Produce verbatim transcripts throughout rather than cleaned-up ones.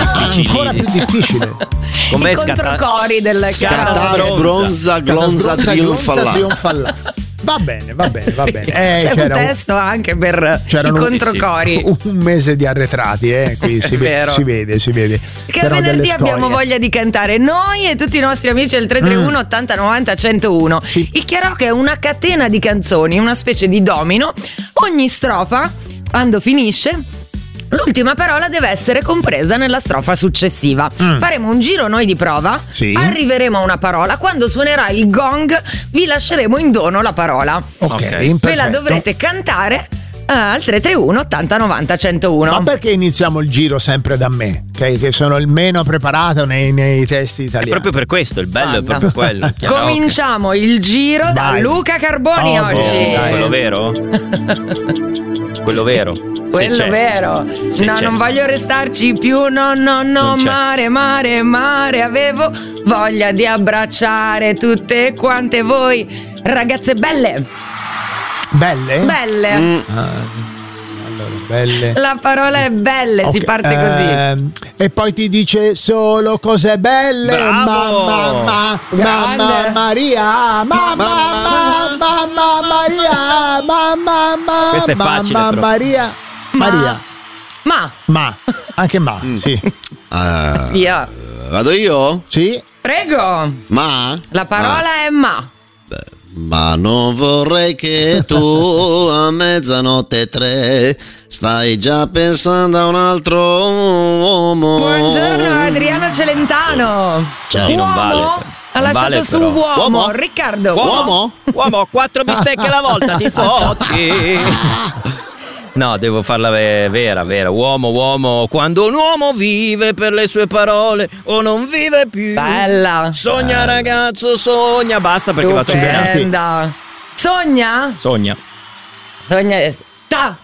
ancora più difficile. Com'è I controcori del Scatta, sbronza, glonza, trionfalla. Va bene, va bene, va bene. Eh, C'è un c'era testo anche per i controcori. Un, un mese di arretrati, eh, qui si, ve- si vede, si vede. Che C'erano venerdì delle abbiamo storie. voglia di cantare noi e tutti i nostri amici del tre tre uno ottanta novanta centouno. Sì. Il karaoke è una catena di canzoni, una specie di domino. Ogni strofa, quando finisce, l'ultima parola deve essere compresa nella strofa successiva. Mm. Faremo un giro noi di prova, Sì. arriveremo a una parola, quando suonerà il gong vi lasceremo in dono la parola. Ok, Ok. Ve la perfetto. dovrete cantare eh, al tre tre uno ottanta novanta centouno. Ma perché iniziamo il giro sempre da me? Che, che sono il meno preparato nei, nei testi È italiani. proprio per questo, il bello Guarda. è proprio quello. Karaoke. Cominciamo il giro da Vai. Luca Carboni Oh, oggi. dai. Quello vero? Quello vero? Quello Se c'è. vero. Se no, c'è. non voglio restarci più. No, no, no. Non c'è. Mare, mare, mare. Avevo voglia di abbracciare tutte quante voi, ragazze belle. Belle? Belle. Mm. Allora, belle. La parola è belle, si Ok, parte così. ehm, e poi ti dice solo cose belle. Bravo! Mamma, mamma, Grande. mamma Maria, mamma, mamma, mamma Maria, mamma, mamma, Questa è facile, mamma però. Maria, Ma- Maria, Ma ma, anche ma, Mm. sì, Ah, via. vado io? sì, Prego. Ma? La parola è ma. Ma non vorrei che tu a mezzanotte e tre stai già pensando a un altro uomo. Buongiorno Adriano Celentano. Ciao. Sì, non vale. Uomo Non ha lasciato vale, su però. uomo. Uomo? Riccardo. Uomo? Uomo, quattro bistecche alla volta, ti fotti. No, devo farla ve- vera, vera. Uomo, uomo, quando un uomo vive per le sue parole o non vive più. Bella. Sogna ragazzo, sogna. Basta perché faccio bene. Stupenda. Sogna? Sogna. Sogna e sta.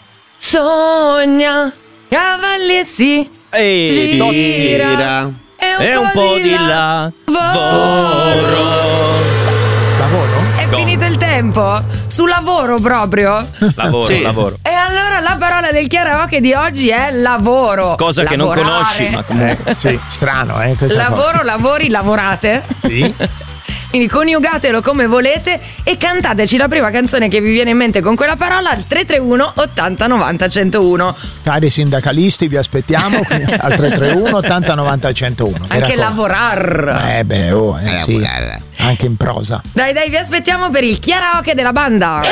Sogna. Cavalli e si E gira. Gira. E un po' di là. Lavoro. lavoro? È Go. finito il tempo? Su lavoro proprio? Lavoro, Sì. lavoro. E allora la parola del karaoke di oggi è lavoro. Cosa che non Lavorare. conosci, ma comunque. Eh, sì, strano, eh, questa Lavoro, lavori, lavorate. cosa. Sì. Quindi coniugatelo come volete e cantateci la prima canzone che vi viene in mente con quella parola al tre tre uno ottanta novanta centouno. Cari sindacalisti, vi aspettiamo qui al tre tre uno ottanta novanta centouno. Mi Anche raccomando. lavorar. Eh beh, oh, eh, Eh, sì, guarda. anche in prosa. Dai dai, vi aspettiamo per il karaoke della banda.